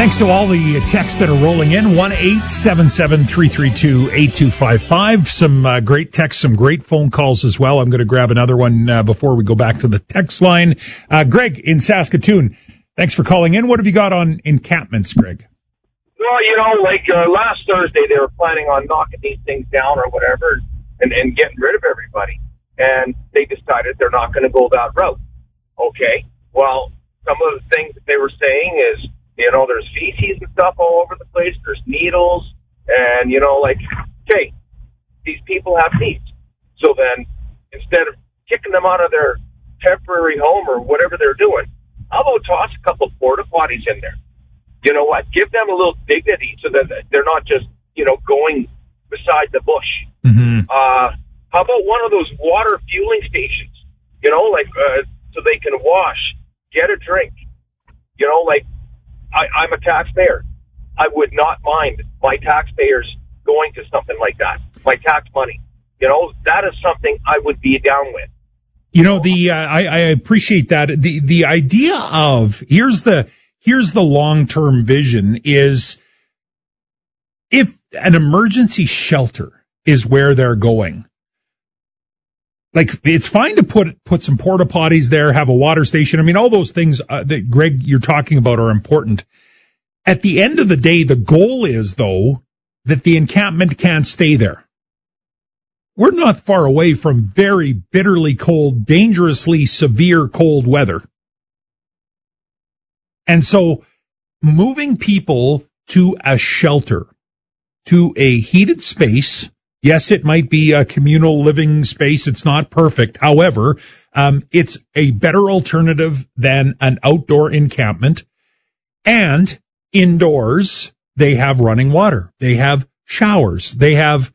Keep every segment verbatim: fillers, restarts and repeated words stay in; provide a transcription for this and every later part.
Thanks to all the texts that are rolling in. one eight seven seven, three three two, eight two five five. Some uh, great texts, some great phone calls as well. I'm going to grab another one uh, before we go back to the text line. Uh, Greg in Saskatoon, thanks for calling in. What have you got on encampments, Greg? Well, you know, like uh, last Thursday, they were planning on knocking these things down or whatever and, and getting rid of everybody. And they decided they're not going to go that route. Okay, well, some of the things that they were saying is, you know, there's feces and stuff all over the place. There's needles. And, you know, like, okay, these people have needs. So then, instead of kicking them out of their temporary home or whatever they're doing, how about toss a couple of porta potties in there? You know what? Give them a little dignity so that they're not just, you know, going beside the bush. Mm-hmm. Uh, how about one of those water fueling stations? You know, like, uh, so they can wash, get a drink. You know, like, I, I'm a taxpayer. I would not mind my taxpayers going to something like that. My tax money. You know, that is something I would be down with. You know, the uh, I, I appreciate that. The the idea of here's the here's the long-term vision is if an emergency shelter is where they're going. Like, it's fine to put put some porta potties there, have a water station. I mean, all those things uh, that, Greg, you're talking about are important. At the end of the day, the goal is, though, that the encampment can't stay there. We're not far away from very bitterly cold, dangerously severe cold weather. And so moving people to a shelter, to a heated space. Yes, it might be a communal living space. It's not perfect. However, um, it's a better alternative than an outdoor encampment. And indoors, they have running water. They have showers. They have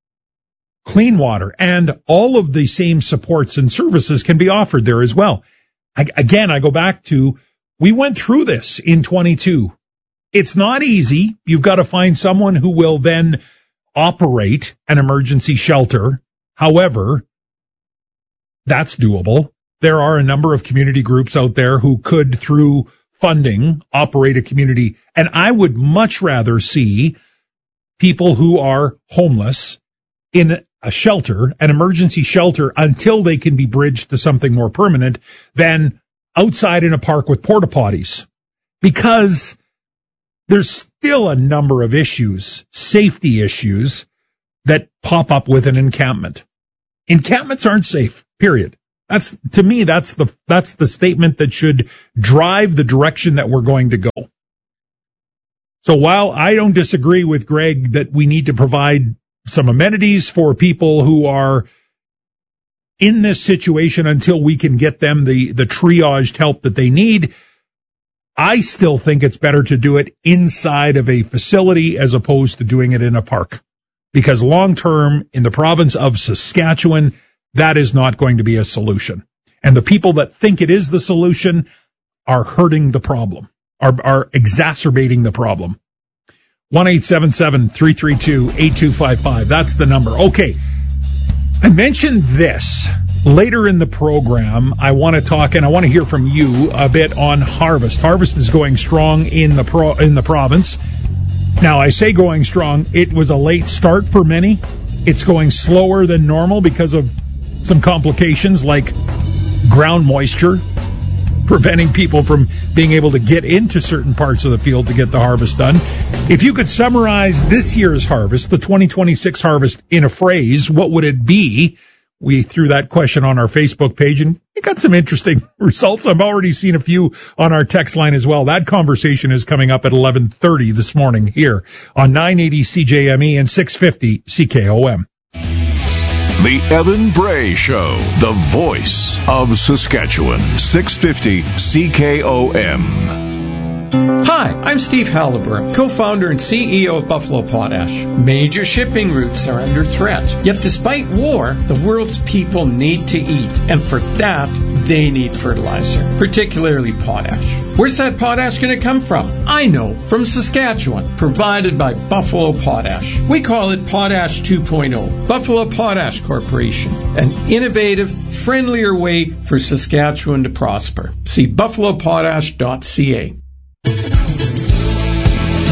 clean water. And all of the same supports and services can be offered there as well. I, again, I go back to, we went through this in twenty-two. It's not easy. You've got to find someone who will then operate an emergency shelter. However, that's doable. There are a number of community groups out there who could, through funding, operate a community. And I would much rather see people who are homeless in a shelter, an emergency shelter, until they can be bridged to something more permanent than outside in a park with porta potties. Because there's still a number of issues, safety issues, that pop up with an encampment. Encampments aren't safe, period. That's, to me, that's the, that's the statement that should drive the direction that we're going to go. So while I don't disagree with Greg that we need to provide some amenities for people who are in this situation until we can get them the, the triaged help that they need, I still think it's better to do it inside of a facility as opposed to doing it in a park. Because long term, in the province of Saskatchewan, that is not going to be a solution. And the people that think it is the solution are hurting the problem, are, are exacerbating the problem. one eight seven seven, three three two, eight two five five. That's the number. Okay. I mentioned this later in the program. I want to talk and I want to hear from you a bit on harvest. Harvest is going strong in the pro, in the province. Now, I say going strong. It was a late start for many. It's going slower than normal because of some complications like ground moisture, preventing people from being able to get into certain parts of the field to get the harvest done. If you could summarize this year's harvest, the twenty twenty-six harvest, in a phrase, what would it be? We threw that question on our Facebook page, and we got some interesting results. I've already seen a few on our text line as well. That conversation is coming up at eleven thirty this morning here on nine eighty C J M E and six fifty C K O M. The Evan Bray Show, the voice of Saskatchewan, six fifty C K O M. Hi, I'm Steve Halliburton, co-founder and C E O of Buffalo Potash. Major shipping routes are under threat. Yet despite war, the world's people need to eat. And for that, they need fertilizer, particularly potash. Where's that potash going to come from? I know, from Saskatchewan, provided by Buffalo Potash. We call it Potash two point oh. Buffalo Potash Corporation, an innovative, friendlier way for Saskatchewan to prosper. See buffalo potash dot c a.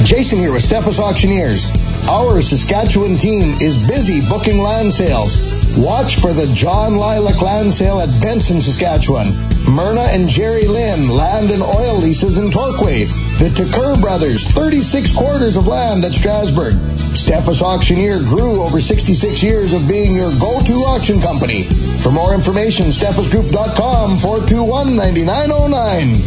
Jason here with Steffes Auctioneers. Our Saskatchewan team is busy booking land sales. Watch for the John Lilac Land Sale at Benson, Saskatchewan. Myrna and Jerry Lynn Land and Oil Leases in Torquay. The Tucker Brothers, thirty-six quarters of land at Strasbourg. Steffes Auctioneer grew over sixty-six years of being your go-to auction company. For more information, steffes group dot com, four two one, nine nine zero nine.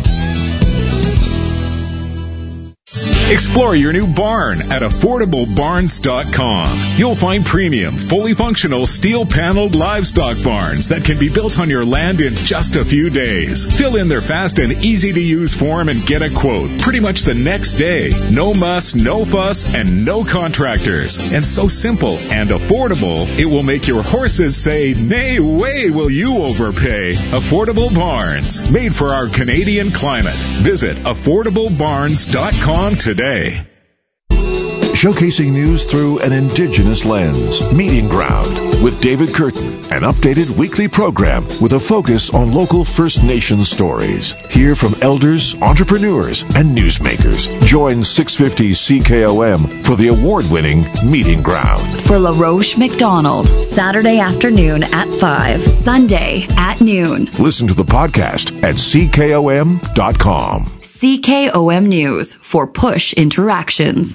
Explore your new barn at affordable barns dot com. You'll find premium, fully functional, steel-paneled livestock barns that can be built on your land in just a few days. Fill in their fast and easy-to-use form and get a quote pretty much the next day. No muss, no fuss, and no contractors. And so simple and affordable, it will make your horses say, "Nay way will you overpay." Affordable Barns, made for our Canadian climate. Visit affordable barns dot com today. Showcasing news through an Indigenous lens. Meeting Ground with David Curtin, an updated weekly program with a focus on local First Nations stories. Hear from elders, entrepreneurs, and newsmakers. Join six fifty C K O M for the award-winning Meeting Ground. For LaRoche McDonald, Saturday afternoon at five, Sunday at noon. Listen to the podcast at C K O M dot com. C K O M News for Push Interactions.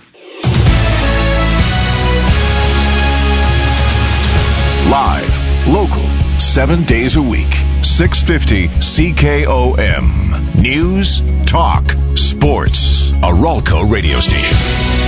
Live, local, seven days a week. six fifty C K O M. News, talk, sports. A Ralco radio station.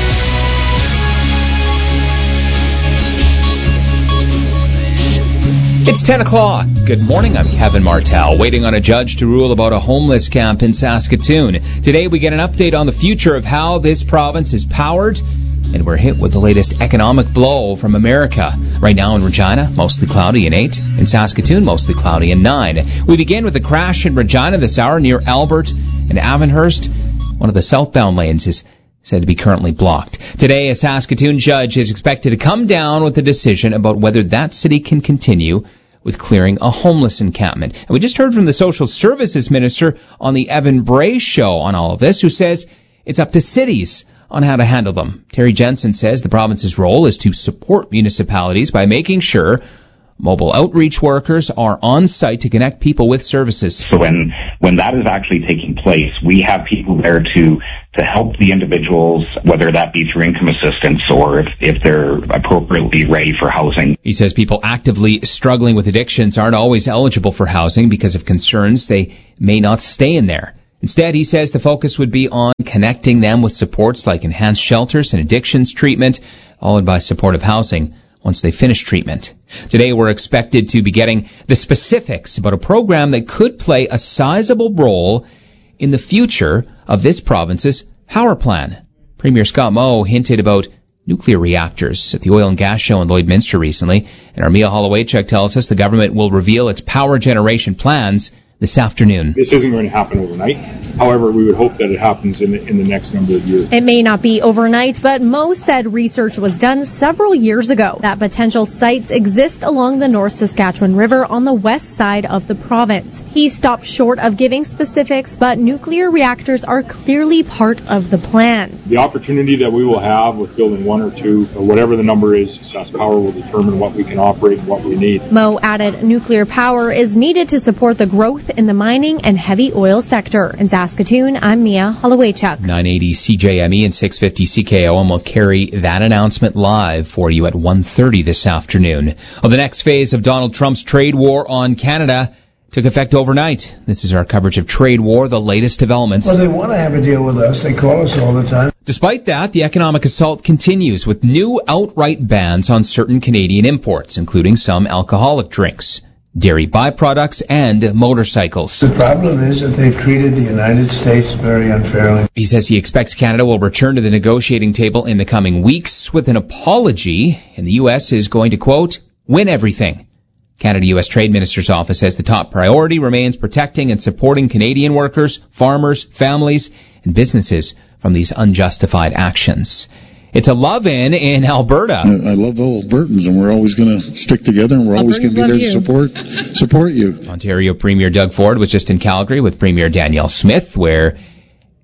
It's ten o'clock. Good morning. I'm Kevin Martell, waiting on a judge to rule about a homeless camp in Saskatoon. Today we get an update on the future of how this province is powered, and we're hit with the latest economic blow from America. Right now in Regina, mostly cloudy and eight. In Saskatoon, mostly cloudy and nine. We begin with a crash in Regina this hour near Albert and Avonhurst. One of the southbound lanes is said to be currently blocked. Today, a Saskatoon judge is expected to come down with a decision about whether that city can continue with clearing a homeless encampment. And we just heard from the Social Services Minister on the Evan Bray Show on all of this, who says it's up to cities on how to handle them. Terry Jensen says the province's role is to support municipalities by making sure mobile outreach workers are on site to connect people with services. So when when that is actually taking place, we have people there to to help the individuals, whether that be through income assistance or if, if they're appropriately ready for housing. He says people actively struggling with addictions aren't always eligible for housing because of concerns they may not stay in there. Instead, he says the focus would be on connecting them with supports like enhanced shelters and addictions treatment, followed by supportive housing once they finish treatment. Today, we're expected to be getting the specifics about a program that could play a sizable role in the future of this province's power plan. Premier Scott Moe hinted about nuclear reactors at the Oil and Gas Show in Lloydminster recently, and Armia Holowaychuk tells us the government will reveal its power generation plans this afternoon. This isn't going to happen overnight. However, we would hope that it happens in the, in the next number of years. It may not be overnight, but Moe said research was done several years ago that potential sites exist along the North Saskatchewan River on the west side of the province. He stopped short of giving specifics, but nuclear reactors are clearly part of the plan. The opportunity that we will have with building one or two, or whatever the number is, SaskPower will determine what we can operate and what we need. Moe added nuclear power is needed to support the growth in the mining and heavy oil sector. In Saskatoon, I'm Mia Holowaychuk. nine eighty C J M E and six fifty C K O M will carry that announcement live for you at one thirty this afternoon. Well, the next phase of Donald Trump's trade war on Canada took effect overnight. This is our coverage of trade war, the latest developments. Well, they want to have a deal with us. They call us all the time. Despite that, the economic assault continues with new outright bans on certain Canadian imports, including some alcoholic drinks, dairy byproducts, and motorcycles. The problem is that they've treated the United States very unfairly. He says he expects Canada will return to the negotiating table in the coming weeks with an apology, and the U S is going to, quote, win everything. Canada-U S Trade Minister's office says the top priority remains protecting and supporting Canadian workers, farmers, families, and businesses from these unjustified actions. It's a love-in in Alberta. I love all Albertans, and we're always going to stick together, and we're Albertans always going to be there you. to support support you. Ontario Premier Doug Ford was just in Calgary with Premier Danielle Smith, where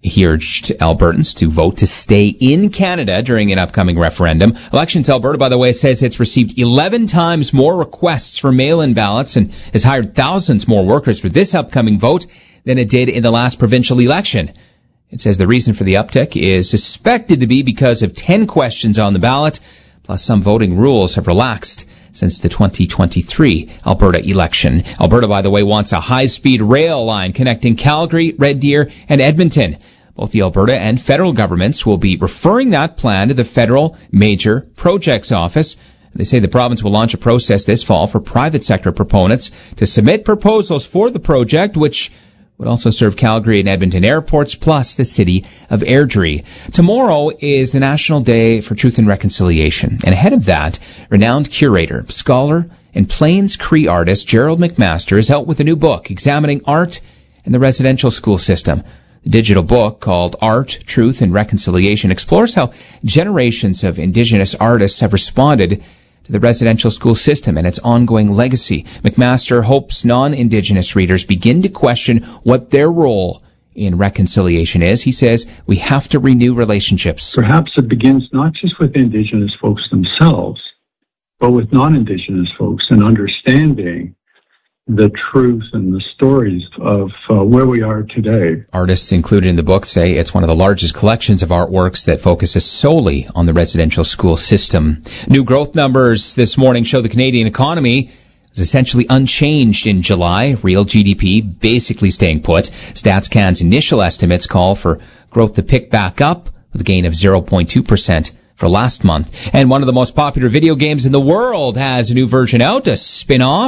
He urged Albertans to vote to stay in Canada during an upcoming referendum. Elections Alberta, by the way, says it's received eleven times more requests for mail-in ballots and has hired thousands more workers for this upcoming vote than it did in the last provincial election. It says the reason for the uptick is suspected to be because of ten questions on the ballot, plus some voting rules have relaxed since the twenty twenty-three Alberta election. Alberta, by the way, wants a high-speed rail line connecting Calgary, Red Deer, and Edmonton. Both the Alberta and federal governments will be referring that plan to the Federal Major Projects Office. They say the province will launch a process this fall for private sector proponents to submit proposals for the project, which would also serve Calgary and Edmonton airports, plus the city of Airdrie. Tomorrow is the National Day for Truth and Reconciliation, and ahead of that, renowned curator, scholar, and Plains Cree artist Gerald McMaster is out with a new book examining art and the residential school system. The digital book, called Art, Truth, and Reconciliation, explores how generations of Indigenous artists have responded to the residential school system and its ongoing legacy. McMaster hopes non-Indigenous readers begin to question what their role in reconciliation is. He says we have to renew relationships. Perhaps it begins not just with Indigenous folks themselves, but with non-Indigenous folks, and understanding the truth and the stories of uh, where we are today. Artists included in the book say it's one of the largest collections of artworks that focuses solely on the residential school system. New growth numbers this morning show the Canadian economy is essentially unchanged in July. Real G D P basically staying put. StatsCan's initial estimates call for growth to pick back up with a gain of zero point two percent. For last month. And one of the most popular video games in the world has a new version out, a spin-off.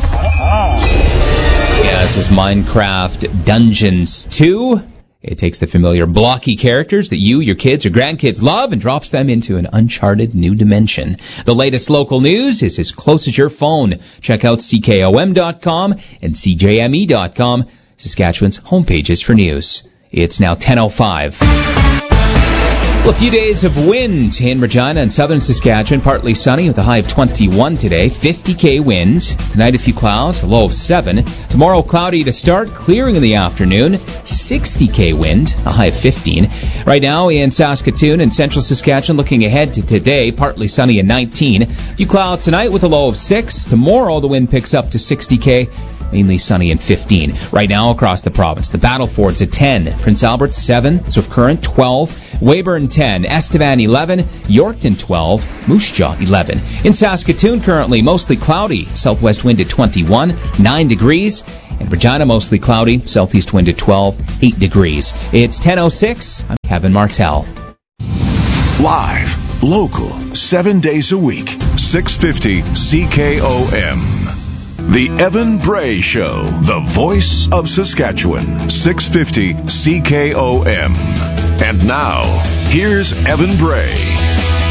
Yeah, this is Minecraft Dungeons two. It takes the familiar blocky characters that you, your kids, or grandkids love and drops them into an uncharted new dimension. The latest local news is as close as your phone. Check out C K O M dot com and C J M E dot com, Saskatchewan's homepages for news. It's now ten oh five. Well, a few days of wind in Regina and southern Saskatchewan. Partly sunny with a high of twenty-one today. fifty K wind. Tonight a few clouds, a low of seven. Tomorrow cloudy to start, clearing in the afternoon. sixty K wind, a high of fifteen. Right now in Saskatoon and central Saskatchewan, looking ahead to today, partly sunny and nineteen. A few clouds tonight with a low of six. Tomorrow the wind picks up to sixty K. Mainly sunny and fifteen. Right now across the province, the Battleford's at ten, Prince Albert seven, Swift Current twelve, Weyburn ten, Estevan eleven, Yorkton twelve, Moose Jaw eleven. In Saskatoon currently mostly cloudy, southwest wind at twenty-one, nine degrees, and Regina mostly cloudy, southeast wind at twelve, eight degrees. It's ten oh six. I'm Kevin Martell. Live, local, seven days a week, six fifty C K O M. The Evan Bray Show, the voice of Saskatchewan, six fifty C K O M. And now, here's Evan Bray.